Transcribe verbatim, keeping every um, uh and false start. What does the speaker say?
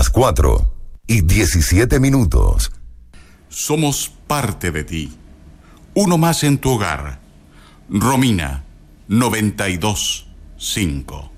las cuatro y diecisiete minutos. Somos parte de ti. Uno más en tu hogar. Romina, noventa y dos punto cinco.